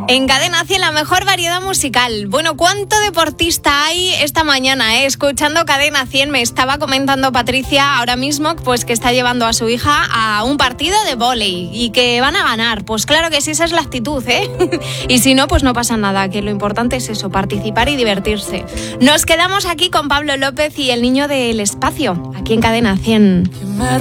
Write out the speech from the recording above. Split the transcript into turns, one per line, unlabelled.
En Cadena 100, la mejor variedad musical. Bueno, ¿cuánto deportista hay esta mañana? Escuchando Cadena 100, me estaba comentando Patricia ahora mismo pues que está llevando a su hija a un partido de vóley y que van a ganar. Pues claro que sí, esa es la actitud, ¿eh? Y si no, pues no pasa nada, que lo importante es eso, participar y divertirse. Nos quedamos aquí con Pablo López y el niño del espacio, aquí en Cadena 100.